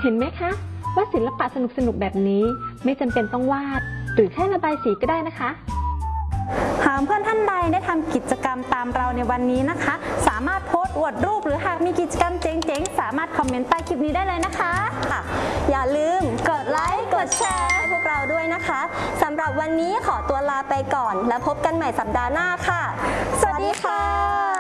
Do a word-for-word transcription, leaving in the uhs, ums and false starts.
เห็นไหมคะว่าศิลปะสนุกๆแบบนี้ไม่จำเป็นต้องวาดหรือแค่ระบายสีก็ได้นะคะหากเพื่อนท่านใดได้ทำกิจกรรมตามเราในวันนี้นะคะสามารถโพสต์อวดรูปหรือหากมีกิจกรรมเจ๋งๆสามารถคอมเมนต์ใต้คลิปนี้ได้เลยนะคะค่ะอย่าลืมกดไลค์กดแชร์ให้พวกเราด้วยนะคะสำหรับวันนี้ขอตัวลาไปก่อนแล้วพบกันใหม่สัปดาห์หน้าค่ะสวัสดีค่ะ